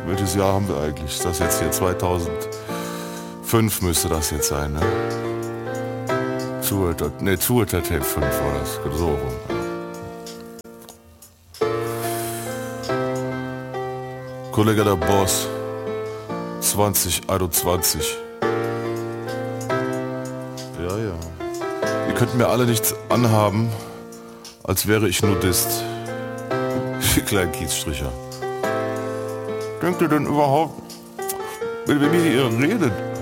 Welches Jahr haben wir eigentlich? Ist das jetzt hier 2005 müsste das jetzt sein, ne? Zuhälter Tape 5 war das, so rum. Kollege der Boss, 2021. Ja. Ihr könnt mir alle nichts anhaben, als wäre ich Nudist. Die kleinen Kiezstricher. Denkt ihr denn überhaupt, wenn ihr mit mir hier redet,